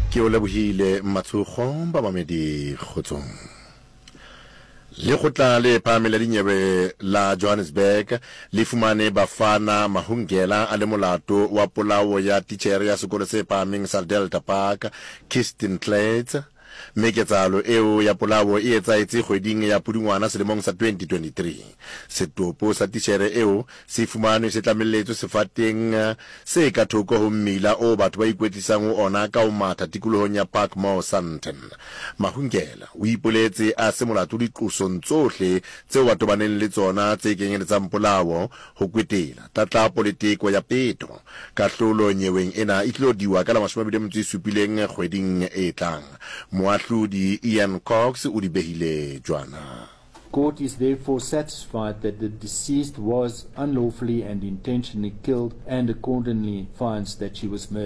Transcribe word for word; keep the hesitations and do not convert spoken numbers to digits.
ke o lebohile Matshokgo ba mamedi kgotsong. Le khotla le phamela dinyewe la Johannesburg le fumane bafana Mahungela a le molato wa polao ya tichere ya sekolo se phameng sa Delta Park Kirsten Clayton. Meketsalo eo ya polao e etsaetse kgweding ya Pudungwana selemong sa twenty twenty-three. Setopo sa tichere eo se fumane se tlamelletso sefateng se ka thoko ho mmila o batho ba ikwetlisang ho ona ka o matha tikolohong ya Parkmore Sandton. Mahungela o ipoletse a se molato diqosong tsohle tseo batho ba neng le tsona tse kenyeletsang polao ho kwetela tlatla politiko ya peto kahlolo nyeweng ena e tlodiwa ka la twenty seven kgweding e tlang. Moahlodi Ian Cox o di behile jwana. Court is therefore satisfied that the deceased was unlawfully and intentionally killed and accordingly finds that she was murdered.